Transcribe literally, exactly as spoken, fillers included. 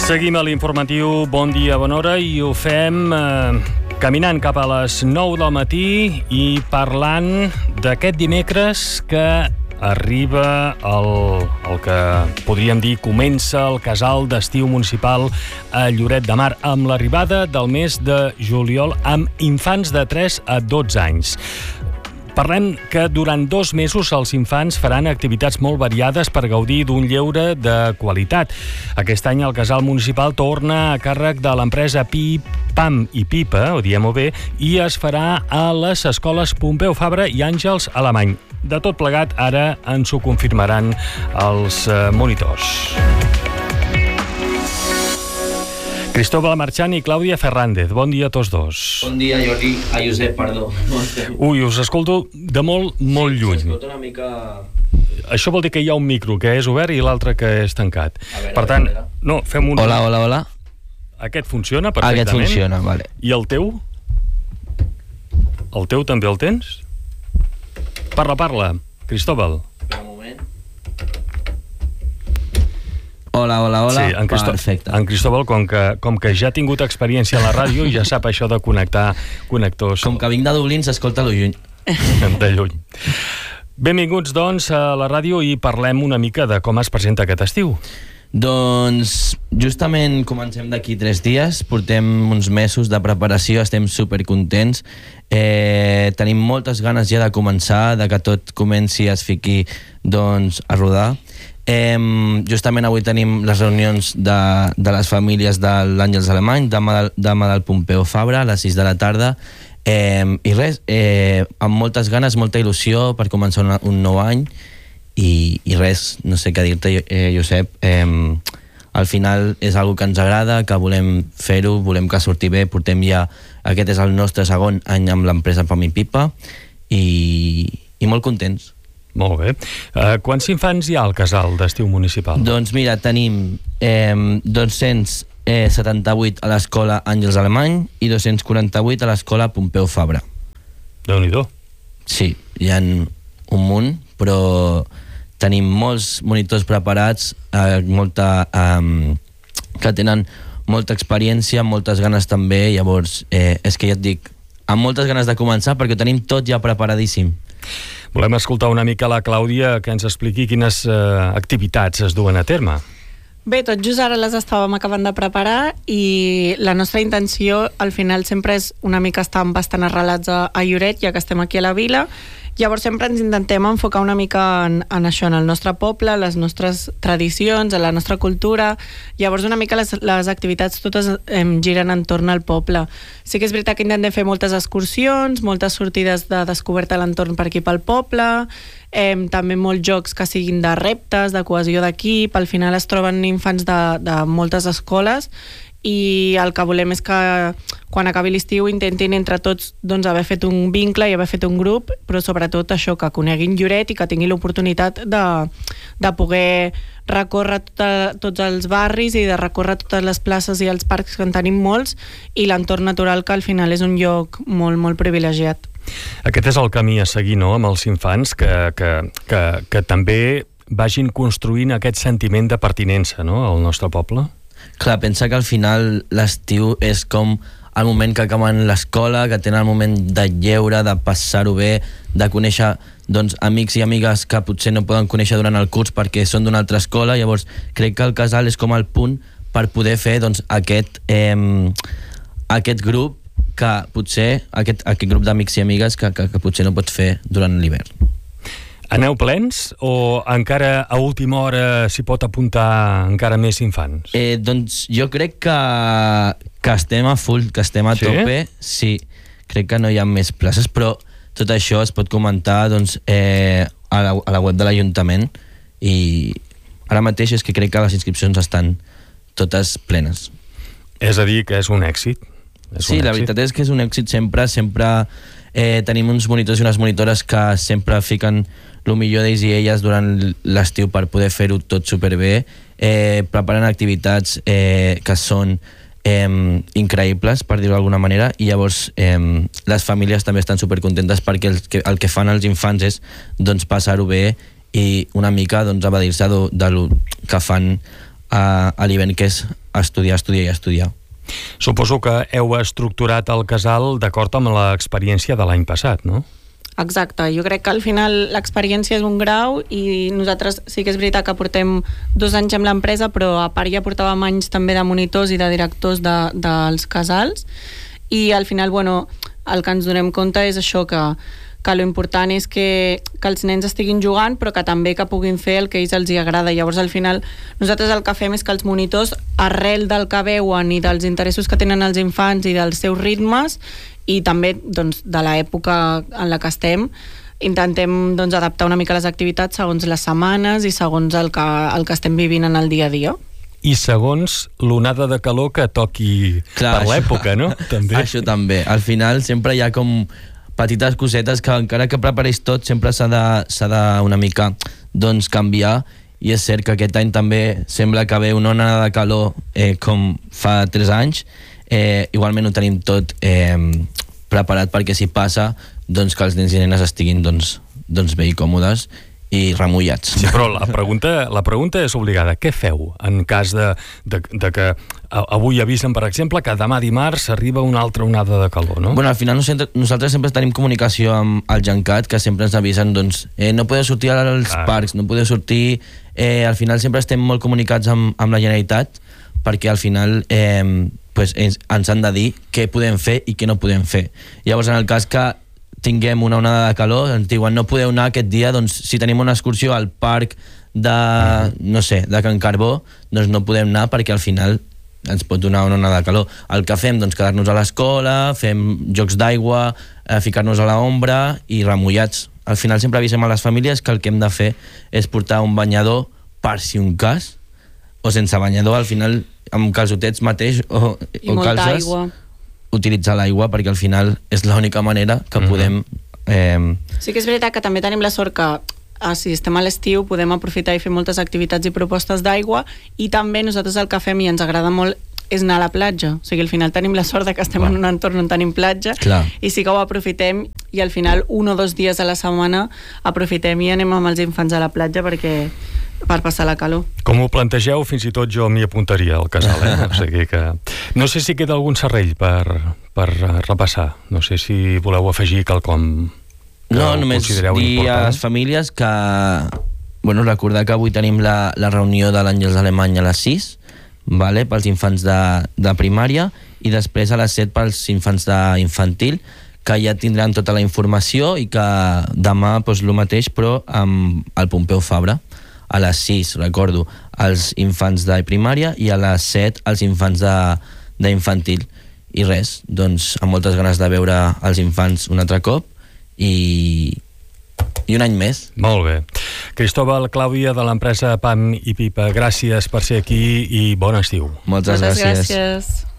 Seguim a l'informatiu Bon dia, bona hora i ho fem eh, caminant cap a les nou del matí i parlant d'aquest dimecres que arriba el, el que podríem dir comença el casal d'estiu municipal a Lloret de Mar amb l'arribada del mes de juliol amb infants de tres a dotze anys. Parlem que durant dos mesos els infants faran activitats molt variades per gaudir d'un lleure de qualitat. Aquest any el casal municipal torna a càrrec de l'empresa Pi, Pam i Pipa, o diem-ho bé, i es farà a les escoles Pompeu Fabra i Àngels Alemany. De tot plegat, ara ens ho confirmaran els eh, monitors. Cristóbal Marchant i Clàudia Fernández. Bon dia a tots dos. Bon dia, Jordi. A Josep, perdó. Ui, us escolto de molt, molt lluny. Sí, s'escolta una mica... Això vol dir que hi ha un micro que és obert i l'altre que és tancat. A veure, per tant, a veure. no, fem un... Hola, hola, hola. Aquest funciona perfectament? Aquest funciona, vale. I el teu? El teu també el tens? Parla, parla. Cristóbal. Espera un moment. Hola, hola, hola. Sí, en, Cristó... Perfecte. en Cristóbal, com que, com que ja ha tingut experiència a la ràdio, ja sap això de connectar connectors. Com que vinc de Dublín, s'escolta lo lluny. De lluny. Benvinguts, doncs, a la ràdio i parlem una mica de com es presenta aquest estiu. Doncs justament comencem d'aquí tres dies, portem uns mesos de preparació, estem supercontents, eh, tenim moltes ganes ja de començar, de que tot comenci, es fiqui doncs, a rodar. Eh, justament avui tenim les reunions de, de les famílies de l'Àngels Alemany, demà, demà del Pompeu Fabra a les sis de la tarda, eh, i res, eh, amb moltes ganes, molta il·lusió per començar un, un nou any. I, i res, no sé què dir-te, eh, Josep, eh, al final és algo que ens agrada, que volem fer-ho, volem que surti bé, portem ja, aquest és el nostre segon any amb l'empresa Pam i Pipa i, i molt contents. Molt bé. Uh, quants infants hi ha al casal d'estiu municipal? Doncs mira, tenim eh, dos-cents setanta-vuit a l'escola Àngels Alemany i dos-cents quaranta-vuit a l'escola Pompeu Fabra. Déu-n'hi-do. Sí, hi ha un munt, però tenim molts monitors preparats, eh, molta, eh, que tenen molta experiència, moltes ganes també, llavors eh, és que ja et dic, amb moltes ganes de començar perquè ho tenim tot ja preparadíssim. Volem escoltar una mica la Clàudia que ens expliqui quines eh, activitats es duen a terme. Bé, tot just ara les estàvem acabant de preparar i la nostra intenció al final sempre és una mica estar bastant arrelats a, a Lloret, ja que estem aquí a la vila. Llavors sempre ens intentem enfocar una mica en, en això, en el nostre poble, les nostres tradicions, en la nostra cultura. Llavors una mica les, les activitats totes em giren entorn al poble. Sí que és veritat que intentem fer moltes excursions, moltes sortides de descoberta a l'entorn per aquí pel poble, eh, també molts jocs que siguin de reptes, de cohesió d'equip. Al final es troben infants de, de moltes escoles i el que volem és que quan acabi l'estiu intentin entre tots doncs, haver fet un vincle i haver fet un grup, però sobretot això, que coneguin Lloret i que tinguin l'oportunitat de, de poder recórrer tota, tots els barris i de recórrer totes les places i els parcs, que en tenim molts, i l'entorn natural, que al final és un lloc molt, molt privilegiat. Aquest és el camí a seguir, no?, amb els infants, que, que, que, que també vagin construint aquest sentiment de pertinença, no?, al nostre poble. Clar, pensa que al final l'estiu és com el moment que acaben l'escola, que tenen el moment de lleure, de passar-ho bé, de conèixer doncs, amics i amigues que potser no poden conèixer durant el curs perquè són d'una altra escola. Llavors crec que el casal és com el punt per poder fer doncs, aquest, eh, aquest grup que potser, aquest, aquest grup d'amics i amigues que, que, que potser no pots fer durant l'hivern. Aneu plens o encara a última hora s'hi pot apuntar encara més infants? Eh, doncs jo crec que, que estem a full, que estem a sí? tope. Sí, crec que no hi ha més places, però tot això es pot comentar doncs, eh, a, la, a la web de l'Ajuntament i ara mateix és que crec que les inscripcions estan totes plenes. És a dir, que és un èxit. És sí, un la èxit. veritat és que és un èxit sempre, sempre eh, tenim uns monitors i unes monitores que sempre fiquen el millor d'ells i elles durant l'estiu per poder fer-ho tot superbé, eh, preparant activitats eh, que són eh, increïbles, per dir-ho d'alguna manera, i llavors eh, les famílies també estan supercontentes perquè el que, el que fan els infants és doncs, passar-ho bé i una mica doncs, evadir-se de, de lo que fan a, a l'hivern, que és estudiar, estudiar i estudiar. Suposo que heu estructurat el casal d'acord amb l'experiència de l'any passat, no? Exacte, jo crec que al final l'experiència és un grau i nosaltres sí que és veritat que portem dos anys amb l'empresa, però a part ja portàvem anys també de monitors i de directors de, dels casals, i al final, bueno, el que ens donem compte és això, que, que lo important és que, que els nens estiguin jugant, però que també que puguin fer el que a ells els hi agrada. Llavors, al final, nosaltres el que fem és que els monitors, arrel del que veuen i dels interessos que tenen els infants i dels seus ritmes, i també doncs, de l'època en la que estem, intentem doncs, adaptar una mica les activitats segons les setmanes i segons el que, el que estem vivint en el dia a dia. I segons l'onada de calor que toqui Clar, per l'època, no? També. Això també. Al final sempre hi ha com petites cosetes que encara que prepareix tot sempre s'ha de, s'ha de una mica doncs, canviar, i és cert que aquest any també sembla que ve una onada de calor eh, com fa tres anys. Eh, igualment ho tenim tot eh, preparat perquè si passa doncs que els nens i nenes estiguin doncs, doncs bé i còmodes i remullats. Sí, però la pregunta, la pregunta és obligada. Què feu en cas de, de, de que avui avisen, per exemple, que demà dimarts arriba una altra onada de calor, no? Bueno, al final nosaltres sempre tenim comunicació amb el Gencat, que sempre ens avisen, doncs, eh, no podeu sortir als Clar. parcs, no podeu sortir... Eh, al final sempre estem molt comunicats amb, amb la Generalitat, perquè al final... Eh, pues ens, ens han de dir què podem fer i què no podem fer. Llavors, en el cas que tinguem una onada de calor, ens diuen no podeu anar aquest dia, doncs si tenim una excursió al parc de, no sé, de Can Carbó, doncs no podem anar perquè al final ens pot donar una onada de calor. El que fem, doncs quedar-nos a l'escola, fem jocs d'aigua, eh, ficar-nos a l'ombra i remullats. Al final sempre avisem a les famílies que el que hem de fer és portar un banyador per si un cas, o sense banyador, al final amb calçotets mateix o, o calces, aigua. Utilitzar l'aigua perquè al final és l'única manera que mm-hmm. podem... Eh... Sí que és veritat que també tenim la sort que ah, si estem a l'estiu podem aprofitar i fer moltes activitats i propostes d'aigua, i també nosaltres el que fem i ens agrada molt és anar a la platja, o sigui, al final tenim la sort de que estem Clar. en un entorn on tenim platja. Clar. I sí que ho aprofitem, i al final un o dos dies a la setmana aprofitem i anem amb els infants a la platja perquè per passar la calor. Com ho plantegeu, fins i tot jo m'hi apuntaria al casal, eh? O sigui que... No sé si queda algun serrell per, per repassar. No sé si voleu afegir quelcom que no, només dir important. A les famílies que... Bueno, recordar que avui tenim la, la reunió de l'Àngels Alemany a les sis, vale, pels infants de, de primària, i després a les set pels infants d'infantil, que ja tindran tota la informació, i que demà doncs, el mateix, però amb el Pompeu Fabra. A les sis, recordo, els infants de primària, i a les set els infants d'infantil. I res, doncs amb moltes ganes de veure els infants un altre cop i, i un any més. Molt bé. Cristóbal, Clàudia, de l'empresa Pam i Pipa, gràcies per ser aquí i bon estiu. Moltes, Moltes gràcies. gràcies.